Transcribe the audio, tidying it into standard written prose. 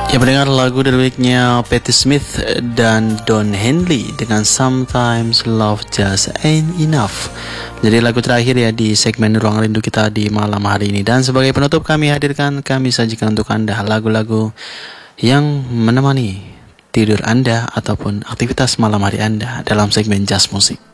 Ya, mendengar lagu dari liriknya Patti Smith dan Don Henley dengan Sometimes Love Just Ain't Enough. Jadi lagu terakhir ya di segmen Ruang Rindu kita di malam hari ini. Dan sebagai penutup kami sajikan untuk Anda lagu-lagu yang menemani tidur Anda ataupun aktivitas malam hari Anda dalam segmen Jazz Musik.